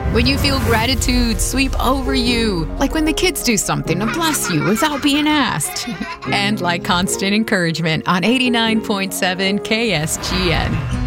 When you feel gratitude sweep over you, like when the kids do something to bless you without being asked. And like constant encouragement on 89.7 KSGN.